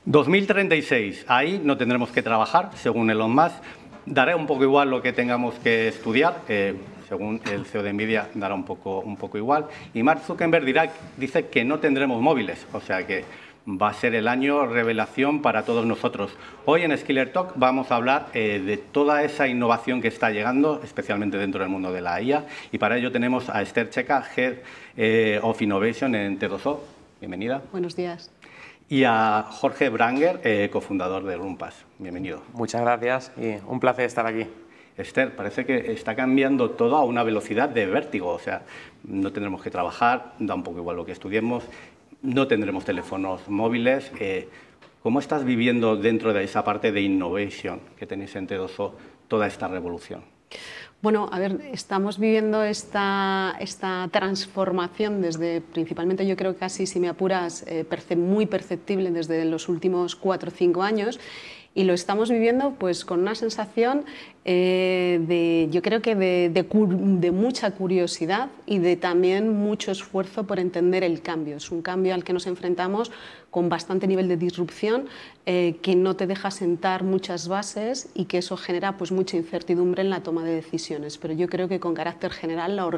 2036, ahí no tendremos que trabajar, según Elon Musk. Dará un poco igual lo que tengamos que estudiar, según el CEO de Nvidia, dará un poco igual. Y Mark Zuckerberg dice que no tendremos móviles, o sea que va a ser el año revelación para todos nosotros. Hoy en Skiller Talk vamos a hablar de toda esa innovación que está llegando, especialmente dentro del mundo de la IA, y para ello tenemos a Esther Checa, Head of Innovation en T2O. Bienvenida. Buenos días. Y a Jorge Branger, cofundador de Rumpass. Bienvenido. Muchas gracias y un placer estar aquí. Esther, parece que está cambiando todo a una velocidad de vértigo, o sea, no tendremos que trabajar, da un poco igual lo que estudiemos, no tendremos teléfonos móviles. ¿Cómo estás viviendo dentro de esa parte de innovation que tenéis en T2O toda esta revolución? Bueno, a ver, estamos viviendo esta transformación desde, principalmente yo creo casi, si me apuras, muy perceptible desde los últimos 4 o 5 años. Y lo estamos viviendo pues con una sensación yo creo que de mucha curiosidad y de también mucho esfuerzo por entender el cambio. Es un cambio al que nos enfrentamos con bastante nivel de disrupción, que no te deja sentar muchas bases y que eso genera pues mucha incertidumbre en la toma de decisiones. Pero yo creo que con carácter general